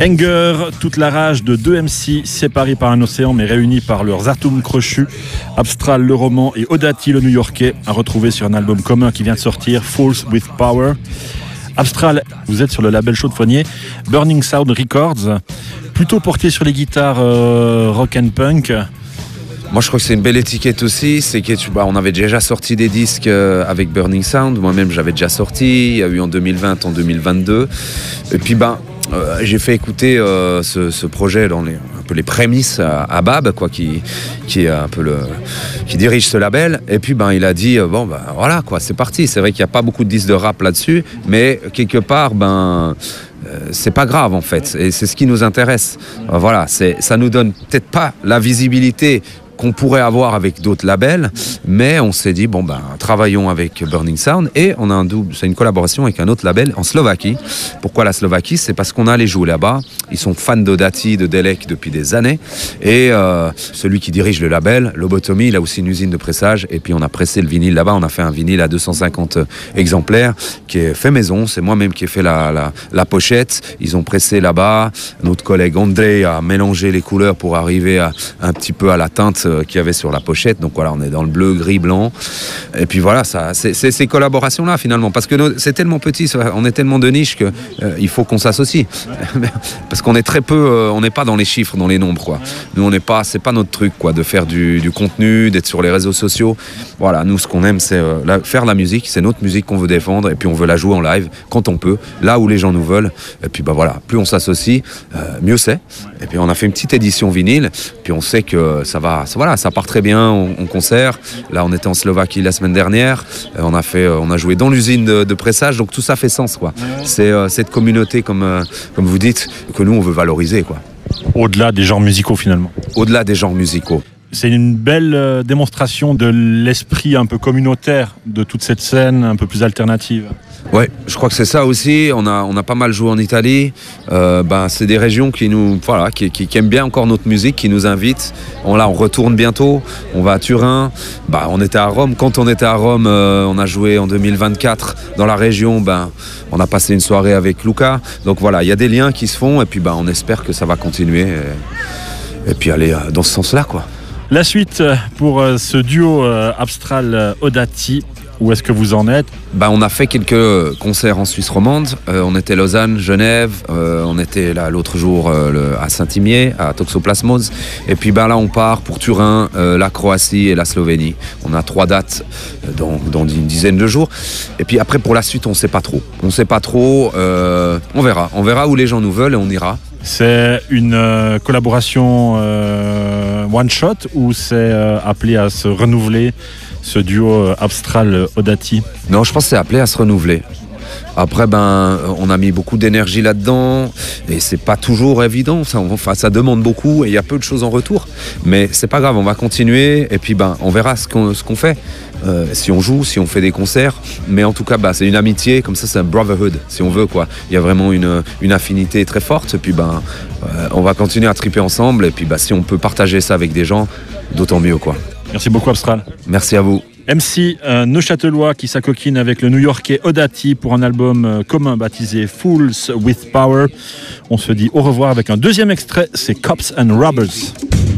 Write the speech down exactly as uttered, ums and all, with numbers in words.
Anger, toute la rage de deux M C séparés par un océan mais réunis par leurs atomes crochus. Abstral le roman et Odati le New-Yorkais, à retrouver sur un album commun qui vient de sortir, Fools with Power. Abstral, vous êtes sur le label Chaudefournier, Burning Sound Records, plutôt porté sur les guitares euh, rock and punk. Moi je crois que c'est une belle étiquette aussi, c'est que bah, on avait déjà sorti des disques avec Burning Sound, moi-même j'avais déjà sorti, il y a eu en deux mille vingt, en deux mille vingt-deux, et puis ben euh, j'ai fait écouter euh, ce, ce projet dans les, un peu les prémices à, à Bab, quoi, qui, qui est un peu le, qui dirige ce label, et puis ben il a dit euh, bon ben voilà quoi, c'est parti. C'est vrai qu'il n'y a pas beaucoup de disques de rap là-dessus, mais quelque part ben euh, c'est pas grave en fait, et c'est ce qui nous intéresse. Euh, voilà, c'est, ça nous donne peut-être pas la visibilité qu'on pourrait avoir avec d'autres labels, mais on s'est dit bon ben travaillons avec Burning Sound, et on a un double, c'est une collaboration avec un autre label en Slovaquie. Pourquoi la Slovaquie? C'est parce qu'on allait jouer là-bas. Ils sont fans d'Odati, de Delek depuis des années, et euh, celui qui dirige le label, Lobotomy, il a aussi une usine de pressage, et puis on a pressé le vinyle là-bas. On a fait un vinyle à deux cent cinquante exemplaires qui est fait maison. C'est moi-même qui ai fait la, la, la pochette. Ils ont pressé là-bas. Notre collègue André a mélangé les couleurs pour arriver à, un petit peu à la teinte qu'il y avait sur la pochette. Donc voilà, on est dans le bleu, gris, blanc. Et puis voilà, ça, c'est, c'est ces collaborations-là finalement, parce que nos, c'est tellement petit, on est tellement de niche que euh, il faut qu'on s'associe. Parce qu'on est très peu, euh, on n'est pas dans les chiffres, dans les nombres, quoi. Nous, on n'est pas, c'est pas notre truc, quoi, de faire du, du contenu, d'être sur les réseaux sociaux. Voilà, nous, ce qu'on aime, c'est euh, la, faire la musique. C'est notre musique qu'on veut défendre, et puis on veut la jouer en live quand on peut, là où les gens nous veulent. Et puis bah voilà, plus on s'associe, euh, mieux c'est. Et puis on a fait une petite édition vinyle, puis on sait que ça va. Voilà, ça part très bien en, en concert. Là, on était en Slovaquie la semaine dernière. Euh, on a fait, euh, on a joué dans l'usine de, de pressage. Donc tout ça fait sens, quoi. C'est euh, cette communauté, comme euh, comme vous dites, que nous on veut valoriser, quoi. Au-delà des genres musicaux finalement. Au-delà des genres musicaux. C'est une belle euh, démonstration de l'esprit un peu communautaire de toute cette scène, un peu plus alternative. Ouais, je crois que c'est ça aussi. On a, on a pas mal joué en Italie. Euh, ben, c'est des régions qui nous, voilà, qui, qui, qui aiment bien encore notre musique, qui nous invitent. On, là, on retourne bientôt. On va à Turin. Ben, on était à Rome. Quand on était à Rome, euh, on a joué en deux mille vingt-quatre dans la région. Ben, on a passé une soirée avec Luca. Donc voilà, il y a des liens qui se font, et puis ben, on espère que ça va continuer et, et puis aller dans ce sens-là, quoi. La suite pour ce duo Abstral Odati. Où est-ce que vous en êtes? Bah, on a fait quelques concerts en Suisse romande. Euh, on était Lausanne, Genève. Euh, on était là l'autre jour euh, le, à Saint-Imier, à Toxoplasmos. Et puis bah, là, on part pour Turin, euh, la Croatie et la Slovénie. On a trois dates dans, dans une dizaine de jours. Et puis après, pour la suite, on ne sait pas trop. On ne sait pas trop. Euh, on verra. On verra où les gens nous veulent et on ira. C'est une euh, collaboration euh, one-shot ou c'est euh, appelé à se renouveler, ce duo Abstral Odati? Non, je pense que c'est appelé à se renouveler. Après, ben, on a mis beaucoup d'énergie là-dedans, et c'est pas toujours évident. Ça, enfin, ça demande beaucoup, et il y a peu de choses en retour. Mais c'est pas grave, on va continuer, et puis ben, on verra ce qu'on, ce qu'on fait. Euh, si on joue, si on fait des concerts. Mais en tout cas, ben, c'est une amitié, comme ça, c'est un brotherhood, si on veut, quoi. Il y a vraiment une, une affinité très forte, et puis ben, euh, on va continuer à triper ensemble, et puis ben, si on peut partager ça avec des gens, d'autant mieux, quoi. Merci beaucoup, Abstral. Merci à vous. M C euh, neuchâtelois qui s'acoquine avec le New-Yorkais Odati pour un album euh, commun baptisé Fools with Power. On se dit au revoir avec un deuxième extrait, c'est Cops and Robbers.